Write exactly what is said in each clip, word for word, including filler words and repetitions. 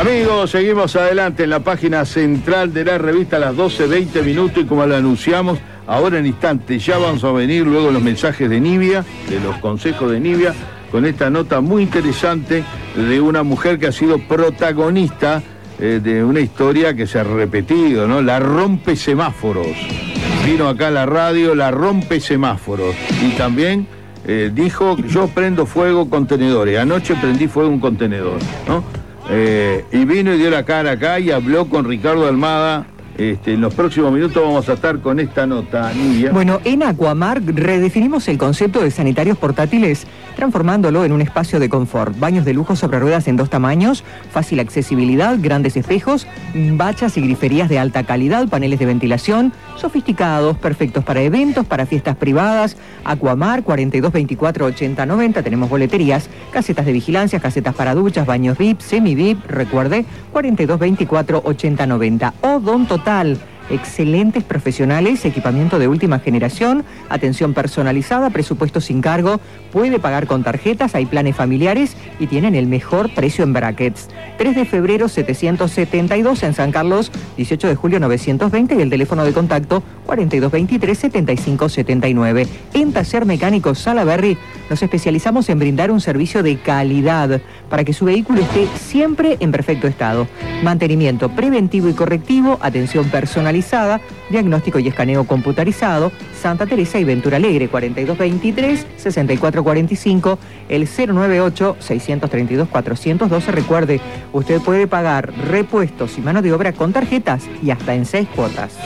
Amigos, seguimos adelante en la página central de la revista a las doce veinte minutos y como lo anunciamos, ahora en instantes ya vamos a venir luego los mensajes de Nivia, de los consejos de Nivia, con esta nota muy interesante de una mujer que ha sido protagonista eh, de una historia que se ha repetido, ¿no? La rompe semáforos. Vino acá a la radio, la rompe semáforos. Y también eh, dijo, yo prendo fuego contenedores. Anoche prendí fuego un contenedor, ¿no? Eh, y vino y dio la cara acá y habló con Ricardo Almada. Este, en los próximos minutos vamos a estar con esta nota, Nivia. Bueno, en Aquamar redefinimos el concepto de sanitarios portátiles, transformándolo en un espacio de confort. Baños de lujo sobre ruedas en dos tamaños, fácil accesibilidad, grandes espejos, bachas y griferías de alta calidad, paneles de ventilación, sofisticados, perfectos para eventos, para fiestas privadas. Aquamar, cuarenta y dos veinticuatro ochenta noventa, tenemos boleterías, casetas de vigilancia, casetas para duchas, baños V I P, semi-V I P, recuerde, cuarenta y dos veinticuatro ochenta noventa. Odonto Total, excelentes profesionales, equipamiento de última generación, atención personalizada, presupuesto sin cargo, puede pagar con tarjetas, hay planes familiares y tienen el mejor precio en brackets. tres de febrero setecientos setenta y dos en San Carlos, dieciocho de julio novecientos veinte y el teléfono de contacto cuarenta y dos veintitrés setenta y cinco setenta y nueve. En Taller Mecánico Salaberry nos especializamos en brindar un servicio de calidad para que su vehículo esté siempre en perfecto estado. Mantenimiento preventivo y correctivo, atención personalizada, diagnóstico y escaneo computarizado. Santa Teresa y Ventura Alegre, cuarenta y dos veintitrés sesenta y cuatro cuarenta y cinco, el cero nueve ocho seiscientos treinta y dos cuatrocientos doce. Recuerde, usted puede pagar repuestos y mano de obra con tarjetas y hasta en seis cuotas.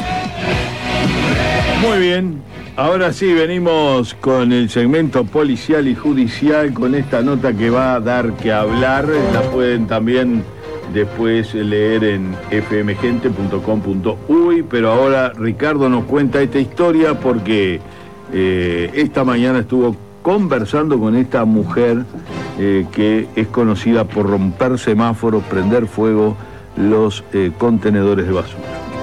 Muy bien, ahora sí venimos con el segmento policial y judicial, con esta nota que va a dar que hablar. La pueden también después leer en f m gente punto com punto u y, pero ahora Ricardo nos cuenta esta historia porque eh, esta mañana estuvo conversando con esta mujer eh, que es conocida por romper semáforos, prender fuego los eh, contenedores de basura.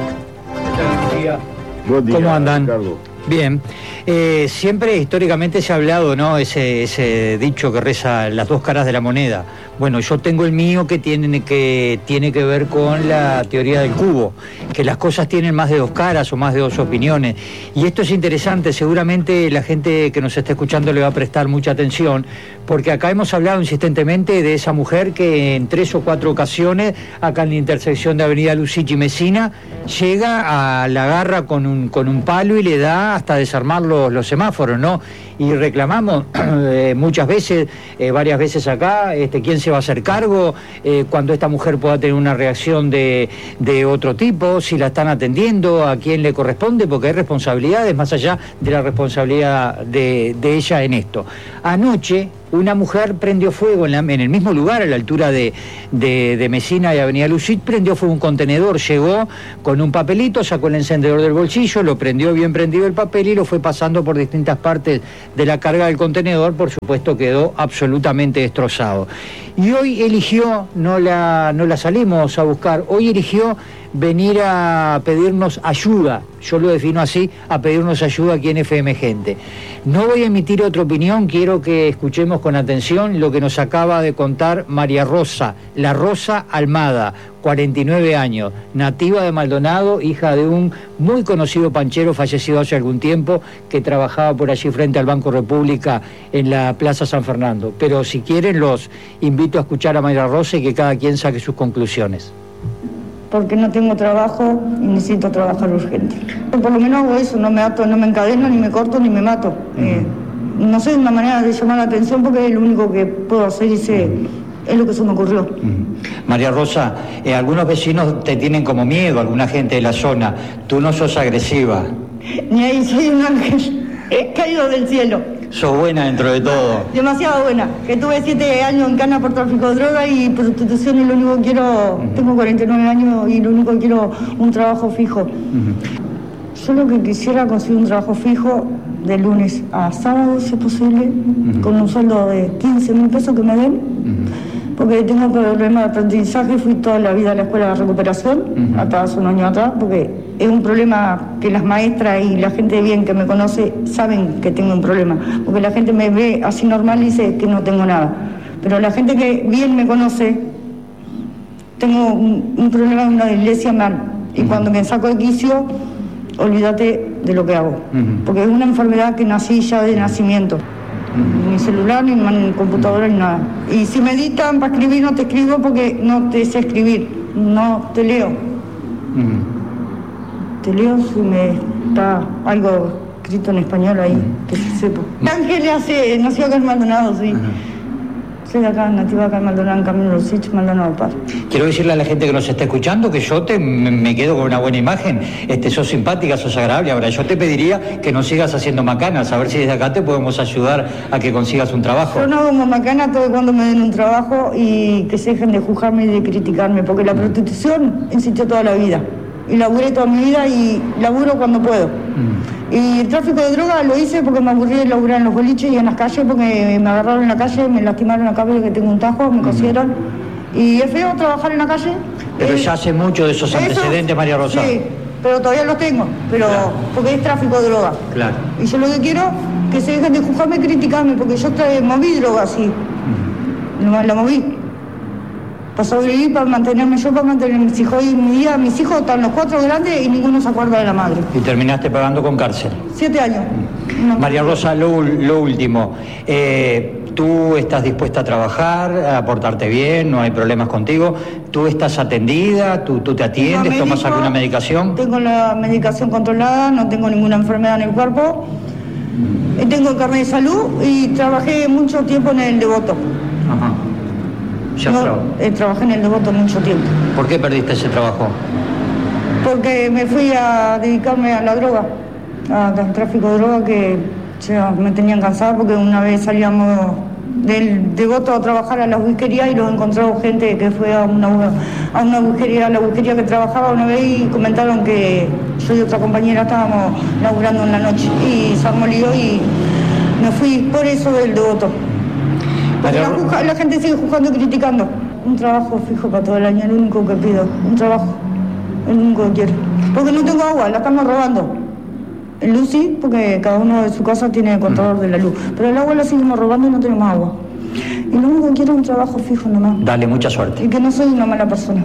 Buen día. Buen día, ¿cómo andan? Ricardo. Bien, eh, siempre históricamente se ha hablado, ¿no? Ese, ese dicho que reza las dos caras de la moneda. Bueno, yo tengo el mío que tiene que, tiene que ver con la teoría del cubo, que las cosas tienen más de dos caras o más de dos opiniones. Y esto es interesante, seguramente la gente que nos está escuchando le va a prestar mucha atención, porque acá hemos hablado insistentemente de esa mujer que en tres o cuatro ocasiones, acá en la intersección de Avenida Lucich y Mesina, llega a la agarra con un, con un palo y le da hasta desarmar los, los semáforos, ¿no? Y reclamamos eh, muchas veces, eh, varias veces acá, este, quién se va a hacer cargo, eh, cuando esta mujer pueda tener una reacción de, de otro tipo, si la están atendiendo, a quién le corresponde, porque hay responsabilidades más allá de la responsabilidad de, de ella en esto. Anoche, una mujer prendió fuego en, la, en el mismo lugar, a la altura de, de, de Mesina y Avenida Lucich, prendió fuego un contenedor, llegó con un papelito, sacó el encendedor del bolsillo, lo prendió bien prendido el papel y lo fue pasando por distintas partes de la carga del contenedor, por supuesto quedó absolutamente destrozado. Y hoy eligió, no la, no la salimos a buscar, hoy eligió venir a pedirnos ayuda, yo lo defino así, a pedirnos ayuda aquí en F M Gente. No voy a emitir otra opinión, quiero que escuchemos con atención lo que nos acaba de contar María Rosa, la Rosa Almada, cuarenta y nueve años, nativa de Maldonado, hija de un muy conocido panchero fallecido hace algún tiempo, que trabajaba por allí frente al Banco República en la Plaza San Fernando. Pero si quieren los invito a escuchar a María Rosa y que cada quien saque sus conclusiones. Porque no tengo trabajo y necesito trabajar urgente. Yo por lo menos hago eso, no me ato, no me encadeno, ni me corto, ni me mato. Uh-huh. Eh, no sé, una manera de llamar la atención porque es lo único que puedo hacer y sé, uh-huh. es lo que se me ocurrió. Uh-huh. María Rosa, eh, algunos vecinos te tienen como miedo, alguna gente de la zona. Tú no sos agresiva. Ni ahí, soy un ángel caído del cielo. Sos buena dentro de todo. Demasiado buena. Que tuve siete años en cana por tráfico de droga y prostitución y lo único que quiero, uh-huh. tengo cuarenta y nueve años y lo único que quiero un trabajo fijo. Uh-huh. Yo lo que quisiera conseguir un trabajo fijo de lunes a sábado, si es posible, uh-huh. con un sueldo de quince mil pesos que me den, uh-huh. porque tengo problemas de aprendizaje, fui toda la vida a la escuela de recuperación, uh-huh. hasta hace un año atrás, porque es un problema que las maestras y la gente bien que me conoce saben que tengo un problema, porque la gente me ve así normal y dice que no tengo nada, pero la gente que bien me conoce tengo un, un problema en una iglesia mal. Y uh-huh. cuando me saco de quicio, olvídate de lo que hago. Uh-huh. Porque es una enfermedad que nací ya de nacimiento. Uh-huh. Ni celular, ni, ni computadora, ni nada. Y si me dictan para escribir, no te escribo porque no te sé escribir. No te leo. Uh-huh. Te leo si me está algo escrito en español ahí, uh-huh. que se sepa. Ángel hace, nació acá en Maldonado, sí. Uh-huh. Soy de acá, nativa acá en Maldonado, en Camino de los Sitges, Maldonado Paz. Quiero decirle a la gente que nos está escuchando que yo te, me quedo con una buena imagen. Este, sos simpática, sos agradable. Ahora, yo te pediría que no sigas haciendo macanas, a ver si desde acá te podemos ayudar a que consigas un trabajo. Yo no hago macanas todo cuando me den un trabajo y que se dejen de juzgarme y de criticarme, porque la prostitución existió toda la vida. Y laburé toda mi vida y laburo cuando puedo. Mm. Y el tráfico de drogas lo hice porque me aburrí de laburar en los boliches y en las calles, porque me agarraron en la calle, me lastimaron acá porque tengo un tajo, me cosieron. Mm. Y es feo trabajar en la calle. Pero eh, ya hace mucho de esos antecedentes, eso, María Rosa. Sí, pero todavía los tengo, pero claro. porque es tráfico de drogas. Claro. Y yo lo que quiero que se dejen de juzgarme y criticarme, porque yo trae, moví drogas así. Mm. La, la moví. Para sobrevivir, para mantenerme yo, para mantener a mis hijos. Y mi vida, mis hijos están los cuatro grandes y ninguno se acuerda de la madre. Y terminaste pagando con cárcel. Siete años. No. María Rosa, lo, lo último. Eh, ¿Tú estás dispuesta a trabajar, a portarte bien, no hay problemas contigo? ¿Tú estás atendida? ¿Tú, tú te atiendes? Médico, ¿tomas alguna medicación? Tengo la medicación controlada, no tengo ninguna enfermedad en el cuerpo. Tengo el carnet de salud y trabajé mucho tiempo en el Devoto. Ajá. Ya no, eh, trabajé en el Devoto mucho tiempo. ¿Por qué perdiste ese trabajo? Porque me fui a dedicarme a la droga, al tráfico de droga, que ya me tenían cansada, porque una vez salíamos del Devoto a trabajar a la whiskería y los encontramos gente que fue a una, a una whiskería, a la whiskería que trabajaba una vez, y comentaron que yo y otra compañera estábamos laburando en la noche y se armó lío y me fui por eso del Devoto. Porque la, juzga, la gente sigue juzgando y criticando. Un trabajo fijo para todo el año, el único que pido. Un trabajo, el único que quiero. Porque no tengo agua, la estamos robando. El luz sí, porque cada uno de su casa tiene el controlador de la luz. Pero el agua la seguimos robando y no tenemos agua. Y lo único que quiero es un trabajo fijo nomás. Dale, mucha suerte. Y que no soy una mala persona.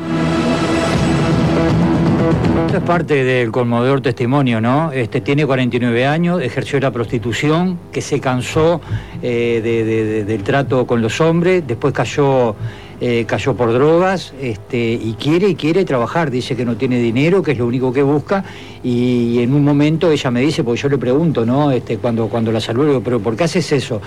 Esto es parte del conmovedor testimonio, ¿no? Este, tiene cuarenta y nueve años, ejerció la prostitución, que se cansó eh, de, de, de, del trato con los hombres, después cayó, eh, cayó por drogas, este, y quiere y quiere trabajar, dice que no tiene dinero, que es lo único que busca, y, y en un momento ella me dice, porque yo le pregunto, ¿no? Este, cuando, cuando la saludo, digo, pero ¿por qué haces eso?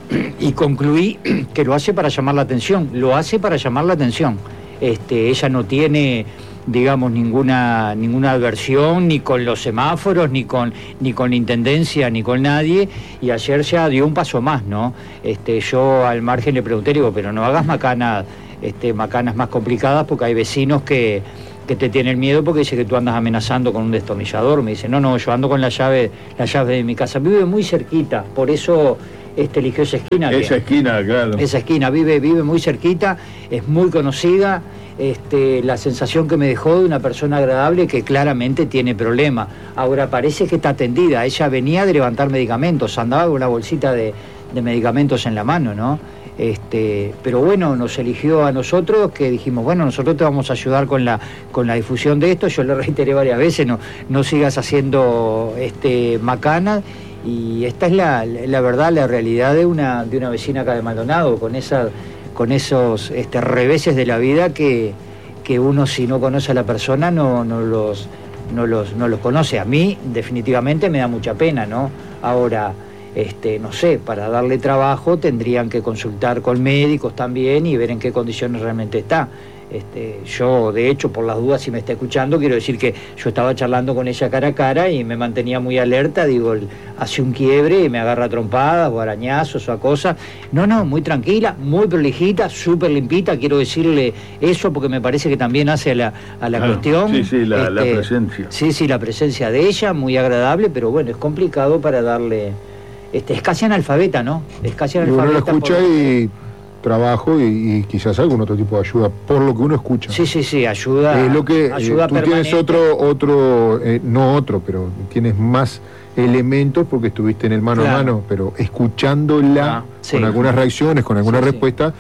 Y concluí que lo hace para llamar la atención, lo hace para llamar la atención. Este, ella no tiene, digamos, ninguna ninguna aversión ni con los semáforos, ni con ni con la intendencia, ni con nadie, y ayer ya dio un paso más, ¿no? Este, yo al margen le pregunté, digo, pero no hagas macanas, este, macanas más complicadas, porque hay vecinos que, que te tienen miedo porque dice que tú andas amenazando con un destornillador. Me dice, no, no, yo ando con la llave, la llave de mi casa. Vive muy cerquita, por eso este, eligió esa esquina. Esa que, esquina, claro. Esa esquina, vive, vive muy cerquita, es muy conocida. Este, la sensación que me dejó de una persona agradable que claramente tiene problemas. Ahora parece que está atendida. Ella venía de levantar medicamentos, andaba con una bolsita de, de medicamentos en la mano, ¿no? Este, pero bueno, nos eligió a nosotros, que dijimos, bueno, nosotros te vamos a ayudar con la con la difusión de esto. Yo le reiteré varias veces, no, no sigas haciendo este, macanas. Y esta es la, la verdad, la realidad de una, de una vecina acá de Maldonado, con esa... con esos este, reveses de la vida que, que uno, si no conoce a la persona, no, no, los, no, los, no los conoce. A mí definitivamente me da mucha pena, ¿no? Ahora, este, no sé, para darle trabajo tendrían que consultar con médicos también y ver en qué condiciones realmente está. Este, yo, de hecho, por las dudas, si me está escuchando, quiero decir que yo estaba charlando con ella cara a cara y me mantenía muy alerta. Digo, hace un quiebre y me agarra trompadas o arañazos o a cosas. No, no, muy tranquila, muy prolijita, súper limpita. Quiero decirle eso porque me parece que también hace a la, a la claro, cuestión. Sí, sí, la, este, la presencia. Sí, sí, la presencia de ella, muy agradable, pero bueno, es complicado para darle... Este, es casi analfabeta, ¿no? Es casi analfabeta. Uno la escucha por... y... trabajo y, y quizás algún otro tipo de ayuda, por lo que uno escucha. Sí, sí, sí, ayuda. Es eh, lo que ayuda eh, tú permanente. Tienes otro, otro eh, no otro, pero tienes más elementos porque estuviste en el mano claro. a mano, pero escuchándola ah, sí. con algunas reacciones, con alguna sí, respuesta, sí.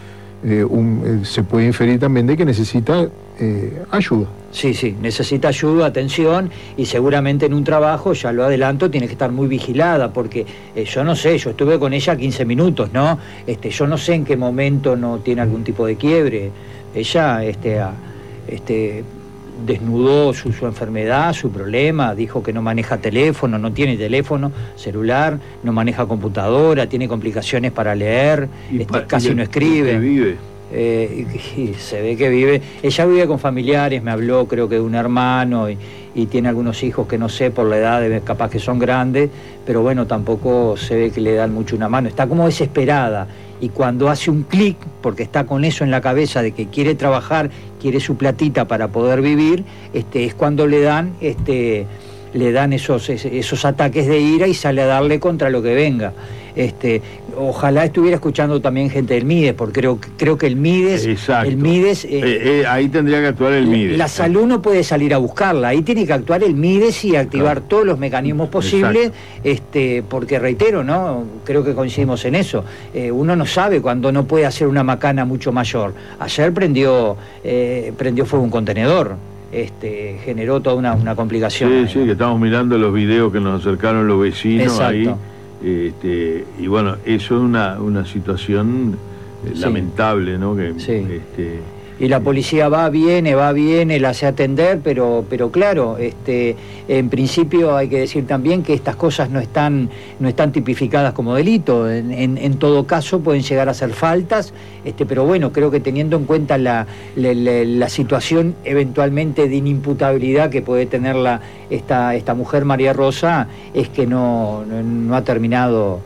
eh, un, eh, se puede inferir también de que necesita eh, ayuda. Sí, sí, necesita ayuda, atención, y seguramente en un trabajo, ya lo adelanto, tiene que estar muy vigilada, porque eh, yo no sé, yo estuve con ella quince minutos, ¿no? Este, yo no sé en qué momento no tiene algún tipo de quiebre. Ella este, a, este, desnudó su, su enfermedad, su problema, dijo que no maneja teléfono, no tiene teléfono celular, no maneja computadora, tiene complicaciones para leer, Y este, pa- casi y- no escribe. y vive. Eh, y, y se ve que vive, ella vive con familiares, me habló creo que de un hermano y, y tiene algunos hijos que no sé por la edad, debe- capaz que son grandes, pero bueno, tampoco se ve que le dan mucho una mano, está como desesperada y cuando hace un clic, porque está con eso en la cabeza de que quiere trabajar, quiere su platita para poder vivir, este, es cuando le dan este, le dan esos, esos ataques de ira y sale a darle contra lo que venga. Este, ojalá estuviera escuchando también gente del MIDES, porque creo, creo que el MIDES, Exacto. el MIDES, eh, Eh, eh, ahí tendría que actuar el MIDES. la salud no puede salir a buscarla, ahí tiene que actuar el MIDES y activar Claro. todos los mecanismos posibles, Exacto. este, porque reitero, ¿no? Creo que coincidimos en eso. Eh, uno no sabe cuando no puede hacer una macana mucho mayor. Ayer prendió, eh, prendió fuego un contenedor. Este, generó toda una, una complicación. Sí, ahí, sí, ¿no? que estamos mirando los videos que nos acercaron los vecinos. Exacto. Ahí. Este, y bueno, eso es una, una situación eh, Sí. lamentable, ¿no? Que, Sí. este, Y la policía va, viene, va, viene, la hace atender, pero, pero claro, este, en principio hay que decir también que estas cosas no están, no están tipificadas como delito. En, en, en todo caso pueden llegar a ser faltas, este, pero bueno, creo que teniendo en cuenta la, la, la, la situación eventualmente de inimputabilidad que puede tener la, esta, esta mujer María Rosa, es que no, no, no ha terminado...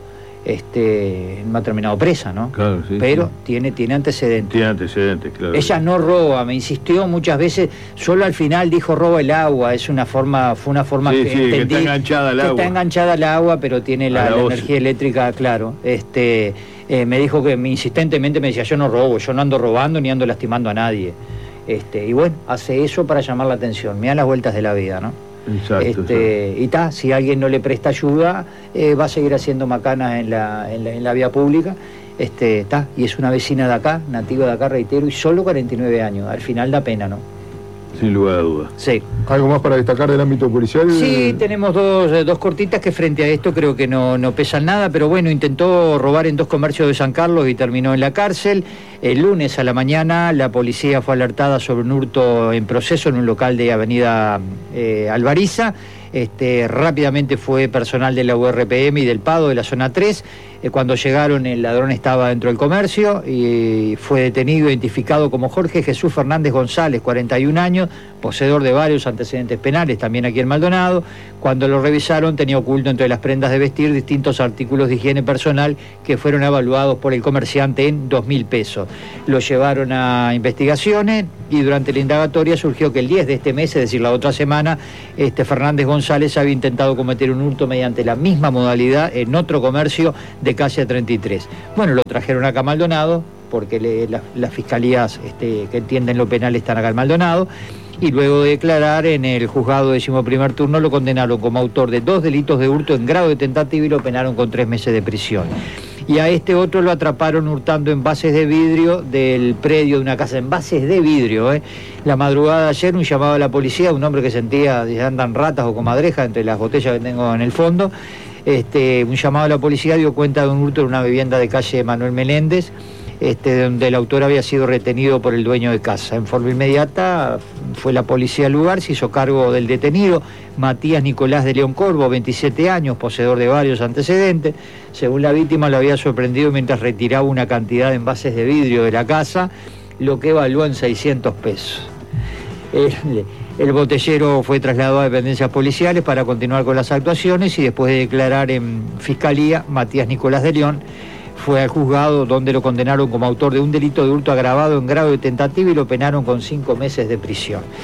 Este, no ha terminado presa, ¿no? Claro, sí, pero sí. tiene, tiene antecedentes. Tiene antecedentes, claro. Ella no roba, me insistió muchas veces, solo al final dijo roba el agua, es una forma, fue una forma Sí, que sí, que entendí, está enganchada al que agua. está enganchada al agua, pero tiene A la, la la O C E. energía eléctrica, claro. Este, eh, me dijo que me, insistentemente me decía, yo no robo, yo no ando robando ni ando lastimando a nadie. Este, y bueno, hace eso para llamar la atención, me da las vueltas de la vida, ¿no? Exacto, Este, y ta, si alguien no le presta ayuda, eh, va a seguir haciendo macanas en la, en la, en la vía pública. Este, ta, y es una vecina de acá, nativa de acá, reitero, y solo cuarenta y nueve años. Al final da pena, ¿no? sin lugar a dudas. Sí. ¿Algo más para destacar del ámbito policial? Sí, tenemos dos, eh, dos cortitas que frente a esto creo que no, no pesan nada, pero bueno, intentó robar en dos comercios de San Carlos y terminó en la cárcel. El lunes a la mañana la policía fue alertada sobre un hurto en proceso en un local de Avenida eh, Alvariza. Este, rápidamente fue personal de la U R P M y del PADO de la zona tres. Eh, cuando llegaron, el ladrón estaba dentro del comercio y fue detenido, identificado como Jorge Jesús Fernández González, cuarenta y un años, poseedor de varios antecedentes penales, también aquí en Maldonado. Cuando lo revisaron, tenía oculto entre las prendas de vestir distintos artículos de higiene personal que fueron evaluados por el comerciante en dos mil pesos. Lo llevaron a investigaciones y durante la indagatoria surgió que el diez de este mes, es decir, la otra semana, este Fernández González había intentado cometer un hurto mediante la misma modalidad en otro comercio de calle treinta y tres. Bueno, lo trajeron acá a Maldonado, porque le, la, las fiscalías este, que entienden lo penal están acá en Maldonado, y luego de declarar en el juzgado décimo primer turno lo condenaron como autor de dos delitos de hurto en grado de tentativa y lo penaron con tres meses de prisión. Y a este otro lo atraparon hurtando envases de vidrio del predio de una casa, envases de vidrio, ¿eh? La madrugada de ayer un llamado a la policía, un hombre que sentía, ya andan ratas o comadrejas entre las botellas que tengo en el fondo, este, un llamado a la policía dio cuenta de un hurto en una vivienda de calle Manuel Meléndez, este, donde el autor había sido retenido por el dueño de casa. En forma inmediata fue la policía al lugar, se hizo cargo del detenido, Matías Nicolás de León Corvo, veintisiete años, poseedor de varios antecedentes. Según la víctima, lo había sorprendido mientras retiraba una cantidad de envases de vidrio de la casa, lo que evaluó en seiscientos pesos. El, el botellero fue trasladado a dependencias policiales para continuar con las actuaciones y después de declarar en fiscalía, Matías Nicolás de León fue al juzgado donde lo condenaron como autor de un delito de hurto agravado en grado de tentativa y lo penaron con cinco meses de prisión.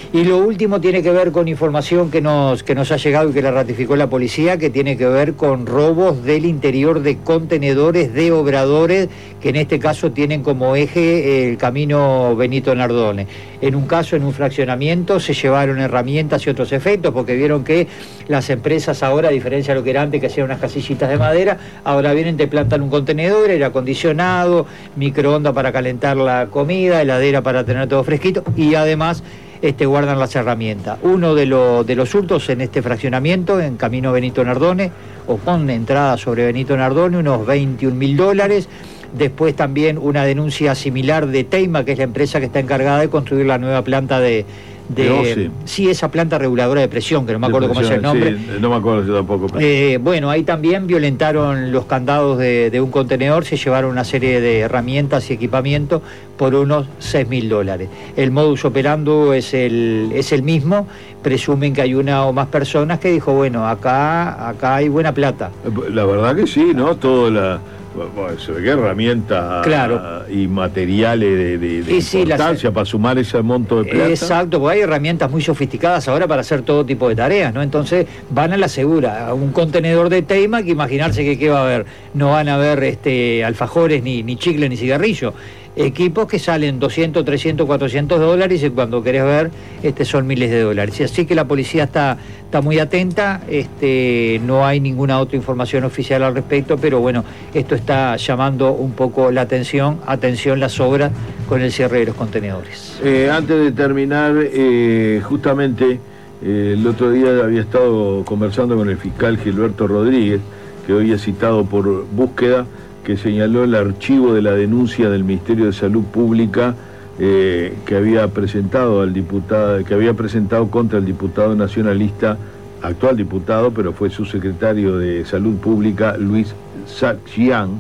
Y lo último tiene que ver con información que nos, que nos ha llegado y que la ratificó la policía, que tiene que ver con robos del interior de contenedores de obradores, que en este caso tienen como eje el camino Benito Nardone. En un caso, en un fraccionamiento, se llevaron herramientas y otros efectos, porque vieron que las empresas ahora, a diferencia de lo que era antes, que hacían unas casillitas de madera, ahora vienen, te plantan un contenedor, aire acondicionado, microondas para calentar la comida, heladera para tener todo fresquito, y además este, guardan las herramientas. Uno de, lo, de los hurtos en este fraccionamiento, en camino Benito Nardone, o con entrada sobre Benito Nardone, unos veintiún mil dólares. Después también una denuncia similar de Teima, que es la empresa que está encargada de construir la nueva planta de... de, de sí, esa planta reguladora de presión, que no me acuerdo cómo es el nombre. Sí, no me acuerdo yo tampoco. Eh, bueno, ahí también violentaron los candados de, de un contenedor, se llevaron una serie de herramientas y equipamiento por unos seis mil dólares. El modus operandi es el, es el mismo, presumen que hay una o más personas que dijo, bueno, acá, acá hay buena plata. La verdad que sí, ¿no? Todo la... Bueno, se ve que herramientas claro. y materiales de, de, de sí, importancia sí, las... para sumar ese monto de plata. Exacto, porque hay herramientas muy sofisticadas ahora para hacer todo tipo de tareas, ¿no? Entonces van a la segura, a un contenedor de Teima, que imaginarse que qué va a haber, no van a haber este, alfajores, ni, ni chicle, ni cigarrillo. Equipos que salen doscientos, trescientos, cuatrocientos dólares y cuando querés ver este, son miles de dólares. Así que la policía está, está muy atenta, este, no hay ninguna otra información oficial al respecto, pero bueno, esto está llamando un poco la atención, atención las obras con el cierre de los contenedores. Eh, antes de terminar, eh, justamente eh, el otro día había estado conversando con el fiscal Gilberto Rodríguez, que hoy es citado por búsqueda, que señaló el archivo de la denuncia del Ministerio de Salud Pública eh, que había presentado al diputado, que había presentado contra el diputado nacionalista, actual diputado, pero fue su secretario de Salud Pública, Luis Sajian.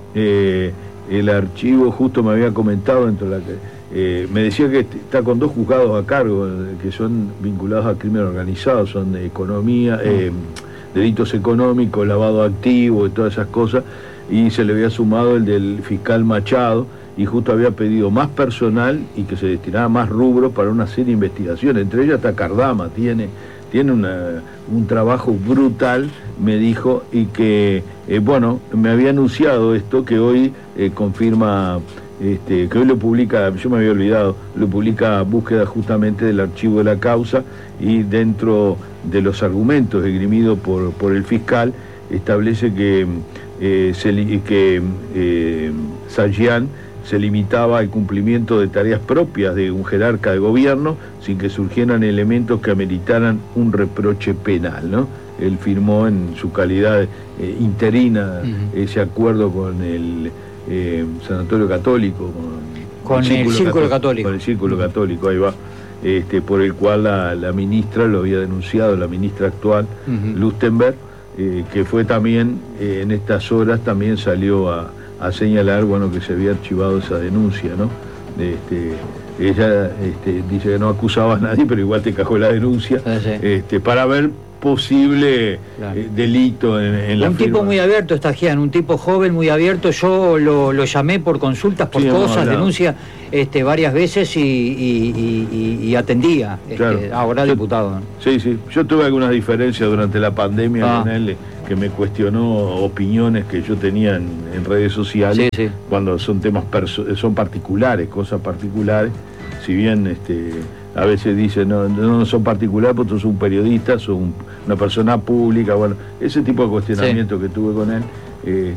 Eh, el archivo justo me había comentado dentro de la que eh, me decía que está con dos juzgados a cargo, que son vinculados al crimen organizado, son de economía, eh, delitos económicos, lavado de activos y todas esas cosas. Y se le había sumado el del fiscal Machado, y justo había pedido más personal y que se destinara más rubros para una serie de investigaciones, entre ellas hasta Cardama tiene, tiene una, un trabajo brutal, me dijo, y que, eh, bueno, me había anunciado esto, que hoy eh, confirma, este, que hoy lo publica, yo me había olvidado, lo publica búsqueda justamente del archivo de la causa, y dentro de los argumentos esgrimidos por, por el fiscal, establece que Eh, se li que eh, Sajian se limitaba al cumplimiento de tareas propias de un jerarca de gobierno sin que surgieran elementos que ameritaran un reproche penal, ¿no? Él firmó en su calidad eh, interina uh-huh. ese acuerdo con el eh, Sanatorio Católico, con, con el Círculo, el Círculo Católico. Con el Círculo uh-huh. Católico, ahí va. Este, por el cual la, la ministra lo había denunciado, la ministra actual, uh-huh. Lustenberg, Eh, que fue también, eh, en estas horas también salió a, a señalar, bueno, que se había archivado esa denuncia, ¿no? Este, ella este, dice que no acusaba a nadie, pero igual te cajó la denuncia, sí, sí. Este, para ver posible claro. eh, delito en, en la Un firma. tipo muy abierto, Estajian, un tipo joven muy abierto. Yo lo, lo llamé por consultas, por sí, cosas, denuncias este, varias veces y, y, y, y atendía. Este, claro. Ahora yo, diputado. ¿No? Sí, sí. Yo tuve algunas diferencias durante la pandemia ah. con él, que me cuestionó opiniones que yo tenía en, en redes sociales, sí, sí. cuando son temas son particulares, cosas particulares. Si bien este, a veces dicen, no, no son particulares porque sos un periodista, sos un, una persona pública, bueno, ese tipo de cuestionamiento sí. que tuve con él. Eh,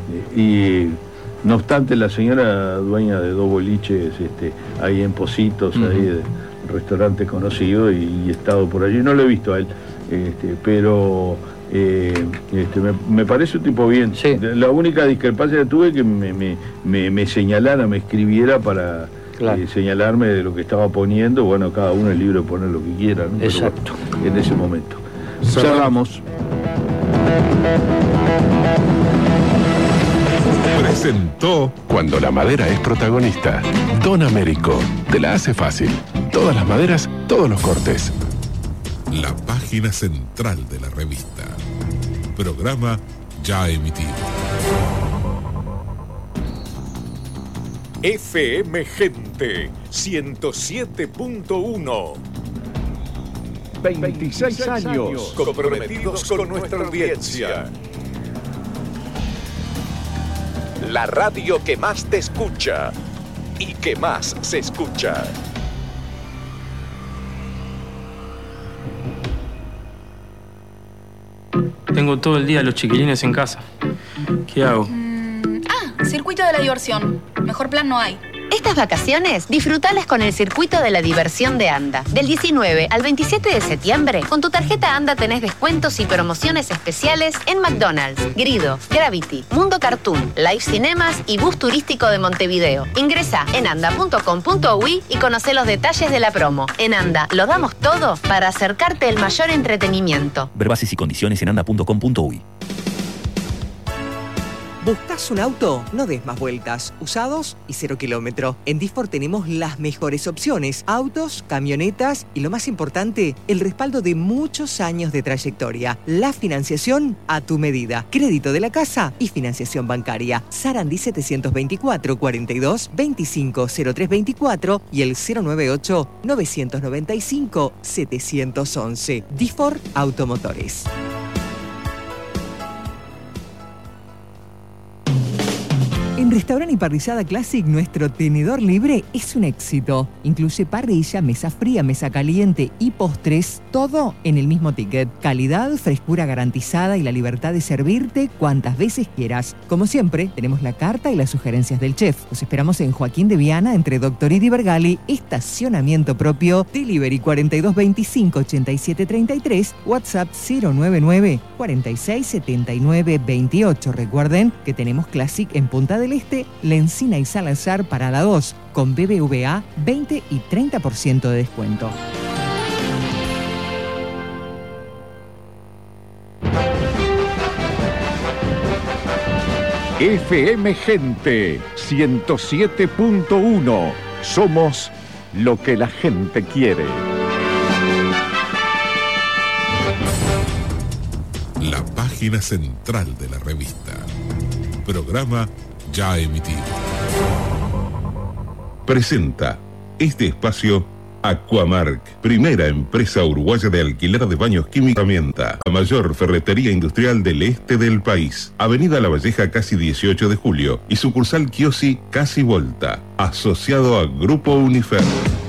y no obstante, la señora dueña de dos boliches este, ahí en Positos, uh-huh. ahí de restaurante conocido, y, y he estado por allí, no lo he visto a él, este, pero eh, este, me, me parece un tipo bien. Sí. La única discrepancia que tuve es que me, me, me, me señalara, me escribiera para... Claro. Eh, señalarme de lo que estaba poniendo. Bueno, cada uno es libre de poner lo que quiera, ¿no? Exacto. Pero, en ese momento. Cerramos. Presentó Cuando la madera es protagonista. Don Américo. Te la hace fácil. Todas las maderas, todos los cortes. La página central de la revista. Programa ya emitido. F M Gente ciento siete punto uno. veintiséis años comprometidos con nuestra audiencia. La radio que más te escucha y que más se escucha. Tengo todo el día los chiquilines en casa. ¿Qué hago? Mm, ah, circuito de la diversión. Mejor plan no hay. Estas vacaciones, disfrutalas con el Circuito de la Diversión de ANDA. Del diecinueve al veintisiete de septiembre, con tu tarjeta ANDA tenés descuentos y promociones especiales en McDonald's, Grido, Gravity, Mundo Cartoon, Live Cinemas y Bus Turístico de Montevideo. Ingresa en anda punto com punto uy y conoce los detalles de la promo. En ANDA, lo damos todo para acercarte el mayor entretenimiento. Ver bases y condiciones en anda punto com punto uy. ¿Buscas un auto? No des más vueltas. Usados y cero kilómetro. En Difor tenemos las mejores opciones. Autos, camionetas y lo más importante, el respaldo de muchos años de trayectoria. La financiación a tu medida. Crédito de la casa y financiación bancaria. Sarandí setecientos veinticuatro, cuarenta y dos, veinticinco, cero tres veinticuatro y el cero noventa y ocho, novecientos noventa y cinco, setecientos once. Difor Automotores. En Restaurante y Parrillada Classic, nuestro tenedor libre es un éxito. Incluye parrilla, mesa fría, mesa caliente y postres, todo en el mismo ticket. Calidad, frescura garantizada y la libertad de servirte cuantas veces quieras. Como siempre, tenemos la carta y las sugerencias del chef. Los esperamos en Joaquín de Viana, entre Doctor y Vergali, estacionamiento propio, delivery cuarenta y dos veinticinco, ochenta y siete treinta y tres, WhatsApp cero noventa y nueve, cuarenta y seis, setenta y nueve veintiocho. Recuerden que tenemos Classic en Punta del Este, La Encina y Salazar para la dos, con B B V A veinte y treinta por ciento de descuento. F M Gente ciento siete punto uno. Somos lo que la gente quiere. La página central de la revista. Programa ya emitido. Presenta este espacio Aquamark, primera empresa uruguaya de alquiler de baños químicos, la mayor ferretería industrial del este del país. Avenida La Valleja, casi dieciocho de julio, y sucursal Kiosi, casi Volta, asociado a Grupo Unifer.